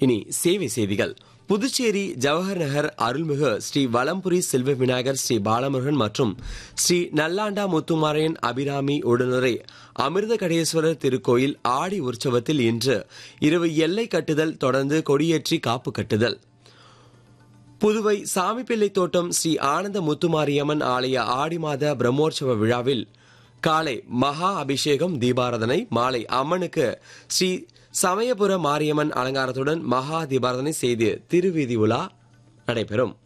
இனி சேவை செய்திகள். புதுச்சேரி ஜவஹர் நகர் அருள்மிகு ஸ்ரீ வலம்புரி செல்வ விநாயகர் ஸ்ரீ பாலமுருகன் மற்றும் ஸ்ரீ நல்லாண்டா முத்துமாரையன் அபிராமி உடனுரை அமிர்த கடேஸ்வரர் திருக்கோயில் ஆடி உற்சவத்தில் இன்று இரவு எல்லை கட்டுதல், தொடர்ந்து கொடியேற்றி காப்பு கட்டுதல். புதுவை சாமிப்பிள்ளை தோட்டம் ஸ்ரீ ஆனந்த முத்துமாரியம்மன் ஆலய ஆடி மாத பிரம்மோற்சவ விழாவில் காலை மகா அபிஷேகம், தீபாராதனை, மாலை அம்மனுக்கு ஸ்ரீ சமயபுர மாரியம்மன் அலங்காரத்துடன் மகா தீபாராதனை செய்து திருவீதி உலா நடைபெறும்.